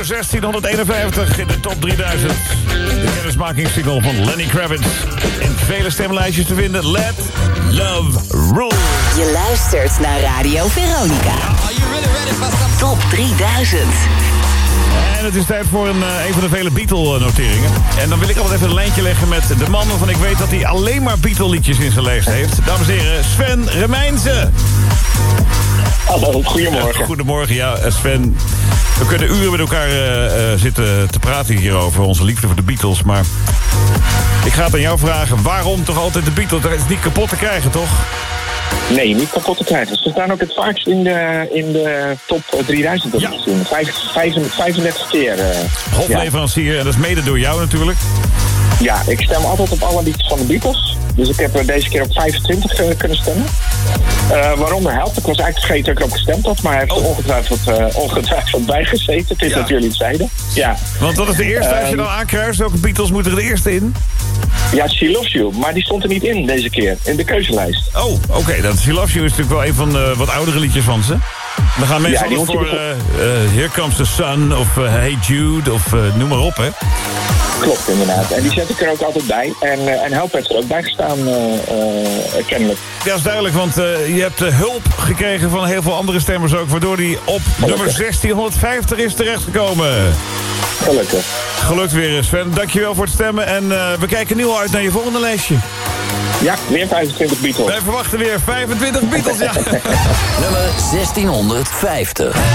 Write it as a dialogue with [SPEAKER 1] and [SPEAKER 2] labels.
[SPEAKER 1] nummer 1651 in de top 3000. De kennismakingssingle van Lenny Kravitz. In vele stemlijstjes te vinden. Let Love Rule.
[SPEAKER 2] Je luistert naar Radio Veronica. Top 3000.
[SPEAKER 1] En het is tijd voor een van de vele Beatle-noteringen. En dan wil ik altijd even een lijntje leggen met de man waarvan ik weet dat hij alleen maar Beatle-liedjes in zijn lijst heeft. Dames en heren, Sven Remijnse.
[SPEAKER 3] Hallo, goedemorgen.
[SPEAKER 1] Goedemorgen, ja, Sven. We kunnen uren met elkaar zitten te praten hierover, onze liefde voor de Beatles. Maar ik ga het aan jou vragen, waarom toch altijd de Beatles? Dat is niet kapot te krijgen, toch?
[SPEAKER 3] Nee, niet kapot te krijgen. Ze staan ook het vaakst in de top 3000 tot nu toe. 35 keer.
[SPEAKER 1] Hofleverancier, en dat is mede door jou natuurlijk.
[SPEAKER 3] Ja, ik stem altijd op alle liedjes van de Beatles. Dus ik heb deze keer op 25 kunnen stemmen. Waarom dat helpt? Ik was eigenlijk vergeten dat ik erop gestemd had, maar hij heeft er ongetwijfeld bij gezeten. Het is dat jullie het zeiden. Ja.
[SPEAKER 1] Want dat is de eerste, als je dan aankruist, welke Beatles moeten er de eerste in?
[SPEAKER 3] Ja, She Loves You, maar die stond er niet in deze keer, in de keuzelijst.
[SPEAKER 1] Oh, oké. Dat She Loves You is natuurlijk wel een van de wat oudere liedjes van ze. Dan gaan mensen altijd voor Here Comes the Sun of Hey Jude of noem maar op, hè?
[SPEAKER 3] Klopt, inderdaad. En die zet ik er ook altijd bij. En Help heeft er ook bij gestaan, kennelijk.
[SPEAKER 1] Ja, dat is duidelijk, want je hebt hulp gekregen van heel veel andere stemmers ook, waardoor die op nummer 1650 is terechtgekomen.
[SPEAKER 3] Gelukkig.
[SPEAKER 1] Gelukt weer, Sven. Dankjewel voor het stemmen. En we kijken nu al uit naar je volgende lijstje.
[SPEAKER 3] Ja, weer 25 Beatles.
[SPEAKER 1] Wij verwachten weer 25 Beatles, ja.
[SPEAKER 2] Nummer 1650.